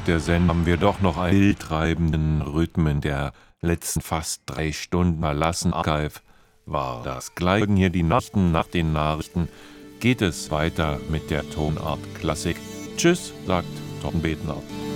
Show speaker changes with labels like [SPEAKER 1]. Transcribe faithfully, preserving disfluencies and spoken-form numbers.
[SPEAKER 1] der Sendung haben wir doch noch einen wildtreibenden Rhythmen der letzten fast drei Stunden verlassen. Archive war das gleiche. Hier die Nachrichten. Nach den Nachrichten geht es weiter mit der Tonart Klassik. Tschüss, sagt Tom Betner.